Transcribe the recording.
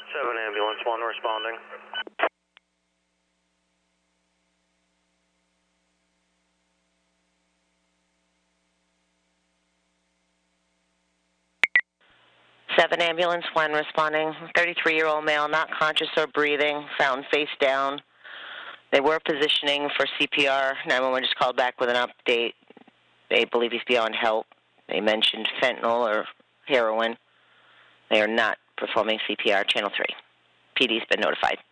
7 ambulance 1 responding. Seven ambulance 1 responding. 33-year-old male, not conscious or breathing, found face down. They were positioning for CPR. 911 just called back with an update. They believe he's beyond help. They mentioned fentanyl or heroin. They are not performing CPR. Channel 3. PD's been notified.